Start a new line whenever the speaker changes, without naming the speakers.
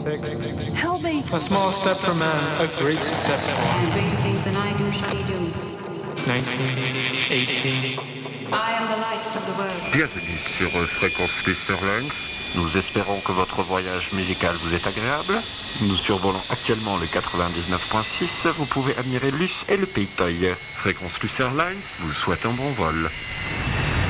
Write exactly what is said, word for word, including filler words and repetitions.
six.
Help me.
A small step for man, a great step for
And greater things than I do shall he do.
nineteen, eighteen.
I am the light of the world.
Bienvenue sur euh, Fréquence Slytherlings.
Nous espérons que votre voyage musical vous est agréable. Nous survolons actuellement le quatre-vingt-dix-neuf point six. Vous pouvez admirer Luce et le Pays de Toy.
Fréquence Slytherlings vous souhaite un bon vol.